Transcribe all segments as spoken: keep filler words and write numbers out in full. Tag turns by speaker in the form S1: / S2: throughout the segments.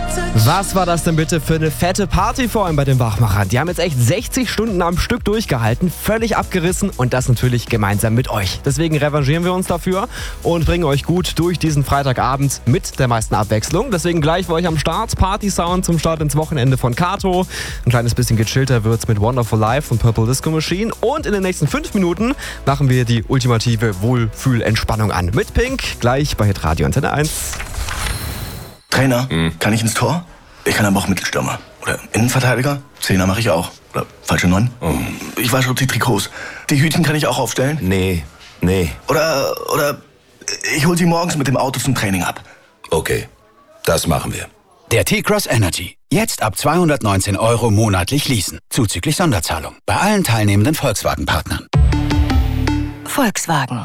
S1: Was war das denn bitte für eine fette Party vor allem bei den Wachmachern? Die haben jetzt echt sechzig Stunden am Stück durchgehalten, völlig abgerissen und das natürlich gemeinsam mit euch. Deswegen revanchieren wir uns dafür und bringen euch gut durch diesen Freitagabend mit der meisten Abwechslung. Deswegen gleich für euch am Start Party-Sound zum Start ins Wochenende von Kato. Ein kleines bisschen gechillter wird's mit Wonderful Life und Purple Disco Machine. Und in den nächsten fünf Minuten machen wir die ultimative Wohlfühlentspannung an. Mit Pink, gleich bei Hitradio Antenne eins.
S2: Trainer, hm. kann ich ins Tor? Ich kann aber auch Mittelstürmer. Oder Innenverteidiger? Zehner mache ich auch. Oder falsche Neun? Oh. Ich wasche die Trikots. Die Hütchen kann ich auch aufstellen?
S3: Nee, nee.
S2: Oder, oder ich hol sie morgens mit dem Auto zum Training ab.
S3: Okay, das machen wir.
S4: Der T-Cross Energy. Jetzt ab zweihundertneunzehn Euro monatlich leasen. Zuzüglich Sonderzahlung. Bei allen teilnehmenden Volkswagen-Partnern.
S5: Volkswagen.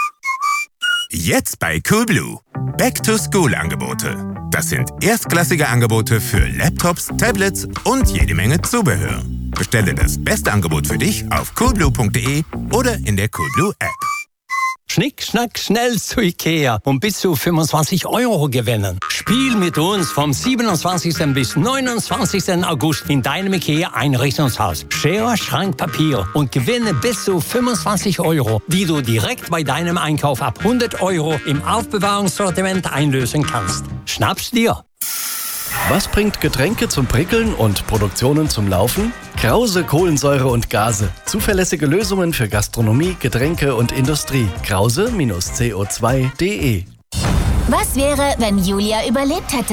S6: Jetzt bei Coolblue. Back-to-School-Angebote. Das sind erstklassige Angebote für Laptops, Tablets und jede Menge Zubehör. Bestelle das beste Angebot für dich auf coolblue punkt de oder in der Coolblue-App.
S7: Schnick, schnack, schnell zu Ikea und bis zu fünfundzwanzig Euro gewinnen. Spiel mit uns vom siebenundzwanzigsten bis neunundzwanzigsten August in deinem Ikea-Einrichtungshaus. Schere, Schrank, Papier und gewinne bis zu fünfundzwanzig Euro, die du direkt bei deinem Einkauf ab hundert Euro im Aufbewahrungssortiment einlösen kannst. Schnapp's dir!
S8: Was bringt Getränke zum Prickeln und Produktionen zum Laufen? Krause Kohlensäure und Gase. Zuverlässige Lösungen für Gastronomie, Getränke und Industrie. Krause C O zwei punkt de.
S9: Was wäre, wenn Julia überlebt hätte?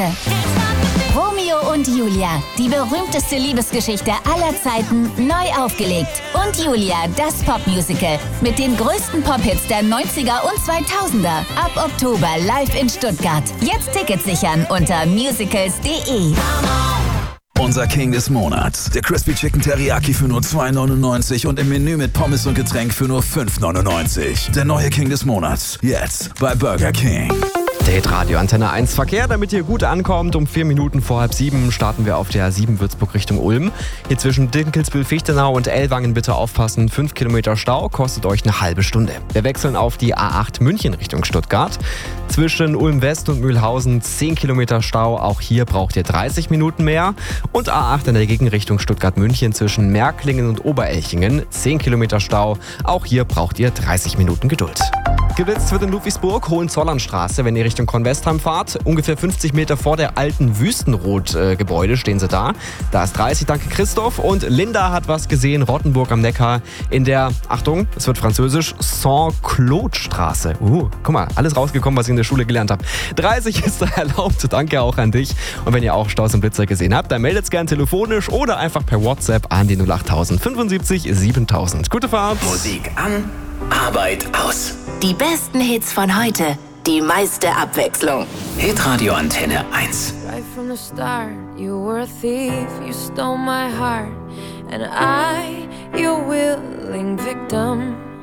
S9: Romeo und Julia, die berühmteste Liebesgeschichte aller Zeiten, neu aufgelegt. Und Julia, das Popmusical mit den größten Pop-Hits der neunziger und zweitausender. Ab Oktober live in Stuttgart. Jetzt Tickets sichern unter musicals punkt de.
S10: Unser King des Monats. Der Crispy Chicken Teriyaki für nur zwei neunundneunzig und im Menü mit Pommes und Getränk für nur fünf neunundneunzig. Der neue King des Monats. Jetzt bei Burger King.
S1: Der Hitradio Antenne eins Verkehr, damit ihr gut ankommt. Um vier Minuten vor halb sieben starten wir auf der A sieben Würzburg Richtung Ulm. Hier zwischen Dinkelsbühl-Fichtenau und Ellwangen bitte aufpassen. Fünf Kilometer Stau kostet euch eine halbe Stunde. Wir wechseln auf die A acht München Richtung Stuttgart. Zwischen Ulm West und Mühlhausen zehn Kilometer Stau. Auch hier braucht ihr dreißig Minuten mehr. Und A acht in der Gegenrichtung Stuttgart-München zwischen Märklingen und Oberelchingen zehn Kilometer Stau. Auch hier braucht ihr dreißig Minuten Geduld. Geblitzt wird in Ludwigsburg, Hohenzollernstraße, wenn ihr Richtung Kornwestheim fahrt. Ungefähr fünfzig Meter vor der alten Wüstenrot-Gebäude stehen sie da. Da ist dreißig, danke Christoph. Und Linda hat was gesehen, Rottenburg am Neckar in der, Achtung, es wird französisch, Saint-Claude-Straße. Uh, guck mal, alles rausgekommen, was ich in der Schule gelernt habe. dreißig ist da erlaubt, danke auch an dich. Und wenn ihr auch Staus und Blitzer gesehen habt, dann meldet es gern telefonisch oder einfach per WhatsApp an die null acht fünfundsiebzig siebentausend. Gute Fahrt!
S11: Musik an, Arbeit aus.
S5: Die besten Hits von heute, die meiste Abwechslung.
S11: Hitradio Antenne eins.
S12: Right from the start, you were a thief, you stole my heart, and I, your willing victim.